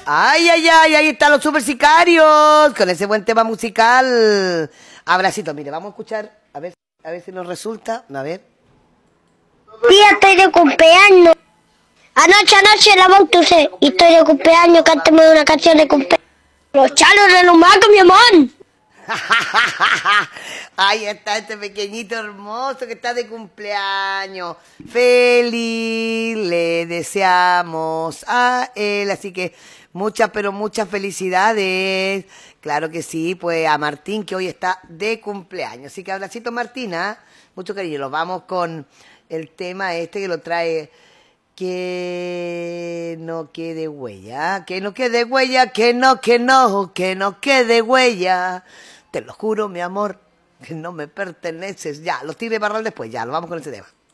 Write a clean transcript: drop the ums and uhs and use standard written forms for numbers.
Ay, ay, ay, ahí están los super sicarios con ese buen tema musical. Abracito, mire, vamos a escuchar, a ver si nos resulta. A ver. Tía, estoy de cumpleaños. Anoche la bauticé y estoy de cumpleaños. Cántame una canción de cumpleaños. Los chalos de los macos, mi amor. Ahí está este pequeñito hermoso que está de cumpleaños. Feliz le deseamos a él. Así que muchas, pero muchas felicidades. Claro que sí, pues a Martín que hoy está de cumpleaños. Así que abracito Martina, mucho cariño. Nos vamos con el tema este que lo trae. Que no quede huella, que no quede huella, que no quede huella. Te lo juro, mi amor, que no me perteneces. Ya, los tigres de Parral después, ya, lo vamos con ese tema.